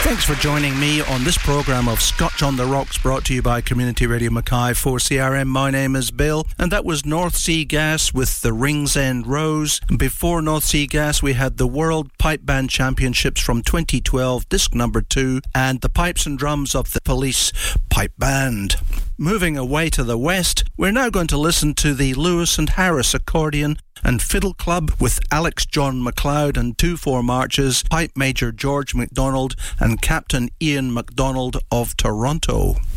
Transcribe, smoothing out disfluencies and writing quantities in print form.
Thanks for joining me on this programme of Scotch on the Rocks, brought to you by Community Radio Mackay 4CRM. My name is Bill, and that was North Sea Gas with the Ringsend Rose. And before North Sea Gas, we had the World Pipe Band Championships from 2012, disc number 2, and the Pipes and Drums of the Police Pipe Band. Moving away to the west, we're now going to listen to the Lewis and Harris Accordion and Fiddle Club with Alex John MacLeod and 2/4 marches, Pipe Major George MacDonald and Captain Ian MacDonald of Toronto.